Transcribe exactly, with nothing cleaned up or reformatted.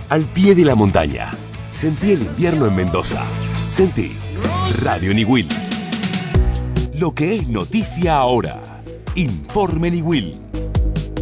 al pie de la montaña. Sentí el invierno en Mendoza. Sentí Radio Niwil. Lo que es noticia ahora. Informe Niwil.